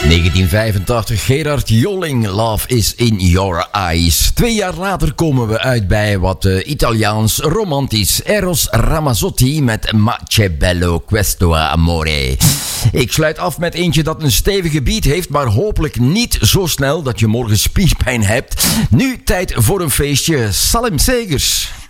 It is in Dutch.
1985, Gerard Joling, Love is in Your Eyes. 2 jaar later komen we uit bij wat Italiaans romantisch. Eros Ramazzotti met Ma che bello questo amore. Ik sluit af met eentje dat een stevige beat heeft, maar hopelijk niet zo snel dat je morgen spierpijn hebt. Nu tijd voor een feestje. Salem Segers.